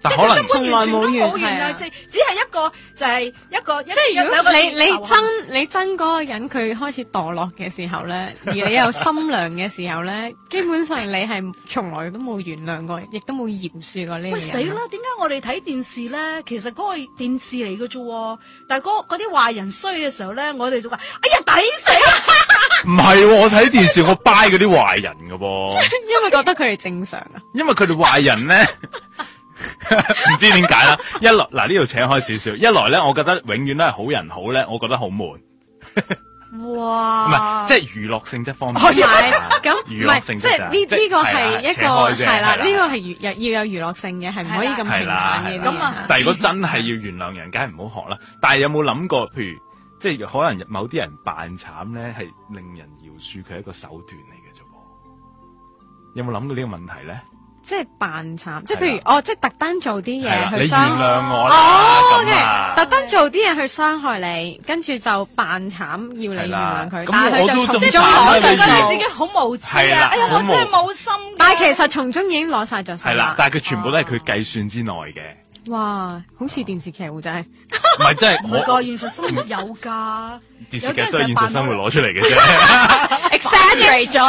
但可能從來冇原諒， 只係一個就係一個， 即係如果你憎嗰個人，佢開始墮落嘅時候咧，而你又心涼嘅時候咧，基本上你係從來都冇原諒過，亦都冇饒恕過呢個人。 喂死啦！點解我哋睇電視咧？其實嗰個電視嚟嘅啫，但係嗰啲壞人衰嘅時候咧，我哋就話：哎呀，抵死啊！ 唔係，我睇電視我 buy 嗰啲壞人㗎噃， 因為覺得佢哋正常啊。 因為佢哋壞人咧。唔知點解啦，一來嗱呢度扯開少少，一來咧，我覺得永遠都係好人好咧，我覺得好悶。 哇！ 唔係，即係娛樂性質方面。 咁娛樂性質即係呢個係一個係啦，呢個係要有娛樂性嘅，係唔可以咁平淡嘅。 咁啊， 但係如果真係要原諒人，梗係唔好學啦。但係有冇諗過，譬如即係可能某啲人扮慘咧，係令人饒恕佢係一個手段嚟嘅啫。有冇諗過呢個問題咧？ 即係扮慘，即係譬如即係特登做啲嘢去傷你原諒我啦， 特登做啲嘢去傷害你，跟住就扮慘要你原諒佢，但係佢就從中攞就覺得咗自己好無知啊！哎呀，我真係冇心。 但係其實從中已經攞晒咗手。 係啦，但係佢全部都係佢計算之內嘅。 哇，好似電視劇喎真係。 唔係真係， 唔係個現實生活有㗎。 電視劇都係現實生活攞出嚟嘅啫。 exaggerate 咗，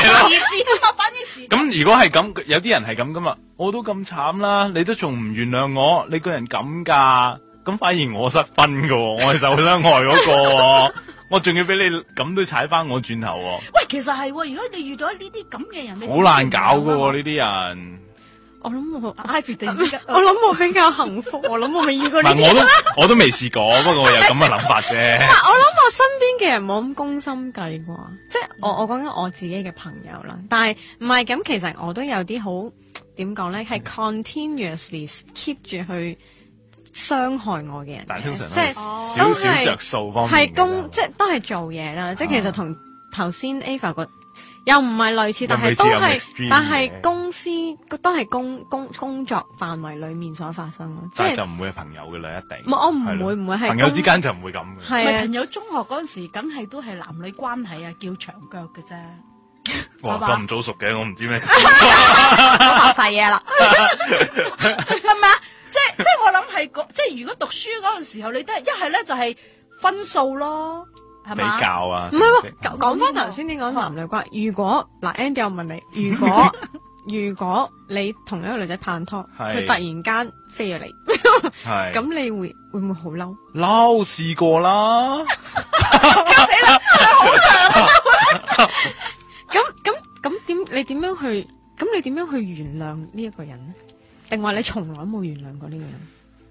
咁如果係咁，有啲人係咁噶嘛，我都咁慘啦，你都仲唔原諒我，你個人咁噶，咁反而我失分噶，我係受傷害嗰個，我仲要俾你咁都踩翻我轉頭。 喂，其實係，如果你遇到呢啲咁嘅人， 好難搞噶呢啲人。 我諗我 Ivy 突然之間， 我諗我比較幸福，我諗我未遇過呢啲。 我都未試過，不過我有咁嘅諗法啫。 我諗我身邊嘅人冇咁攻心計啩，即係我講緊我自己嘅朋友啦。但係唔係咁，其實我都有啲好點講咧，係 continuously keep 住去傷害我嘅人。 但係通常即係少少着數方面， 即係都係做嘢啦。即係其實同頭先 Ava 個。又唔係類似，但係都係，但係公司都係工作範圍裏面所發生咯，即係就唔會係朋友嘅啦，一定。 我唔會係朋友之間就唔會咁嘅。 係朋友中學嗰陣時，梗係都係男女關係啊，叫長腳嘅啫。 哇，咁早熟嘅，我唔知咩。 我發晒嘢啦， 係咪啊？即係我諗係即係如果讀書嗰陣時候，你都係一係咧就係分數咯。 比較啊， 唔係講翻頭先你講男女關係。如果嗱 Andy 我問你，如果你同一個女仔拍拖，佢突然間飛咗你，咁你會唔會好嬲？ 嬲，試過啦， 死啦，好長。 咁你點樣去？咁你點樣去原諒呢一個人呢？定話你從來冇原諒過呢個人？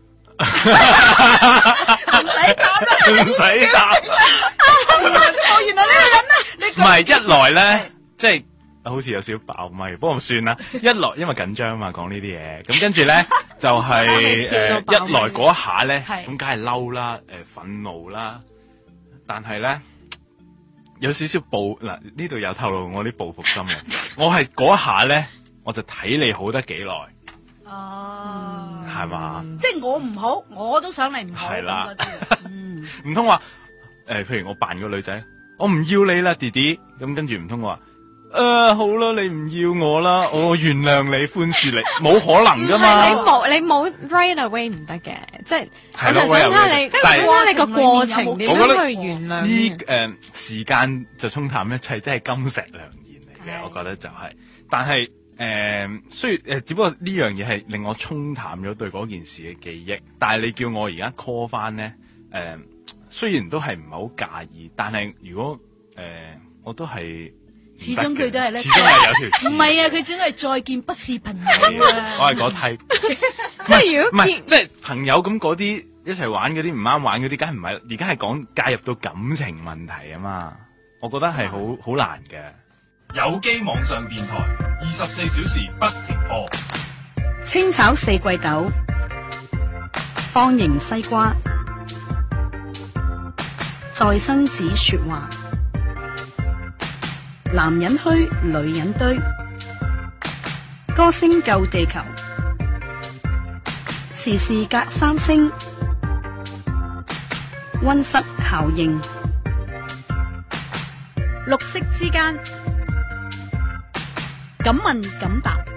唔使答， 唔使答。 我原來呢個人咧， 唔係一來咧，即係好似有少少爆咪，不過算啦。一來因為緊張嘛，講呢啲嘢，咁跟住咧就係一來嗰下咧，咁梗係嬲啦，憤怒啦，但係咧有少少報嗱呢度有透露我啲報復心嘅，我係嗰下咧我就睇你好得幾耐。 哦， 係嘛？ 即係我唔好，我都想你唔好。 係啦，唔通話譬如我扮個女仔，我唔要你啦，弟弟。咁跟住唔通我話好啦，你唔要我啦，我原諒你，寬恕你，冇可能噶嘛？ 你冇 right away 唔得嘅，即係我就想睇你個過程點樣去原諒。 呢時間就沖淡一切，真係金石良言嚟嘅，我覺得就係。但係雖然只不過呢樣嘢係令我沖淡咗對嗰件事嘅記憶，但係你叫我而家 call 翻咧，雖然都係唔係好介意，但係如果我都係始終佢都係咧， 始終係有條唔係啊，佢只係再見不是朋友啊。 我係嗰梯， 即係如果唔係即係朋友咁嗰啲一齊玩嗰啲唔啱玩嗰啲，梗係唔係？而家係講介入到感情問題啊嘛，我覺得係好難嘅。有機網上電台24小時不停播， 清炒四季豆，方形西瓜，在生子說話，男人虛，女人堆，歌聲救地球，時事隔三星，溫室效應，綠色之間。敢問敢答。